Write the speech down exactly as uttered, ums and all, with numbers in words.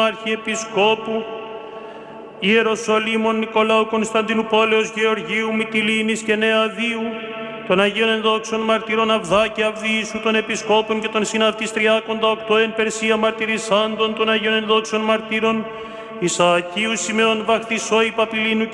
Αρχιεπισκόπου, Ιεροσολύμων Νικολάου Κωνσταντίνου Πόλεως Γεωργίου Μυτιλήνης και Νεαδίου, των Αγίων Ενδόξων Μαρτύρων Αυδά και Αυδίησου, των Επισκόπων και των Συναυτής Τριάκοντα οκτώ εν Περσία μαρτυρισσάντων, των Αγίων Ενδόξων Μαρτύρων Ισαακίου Σημεών Βαχθισόη Παπηλίνου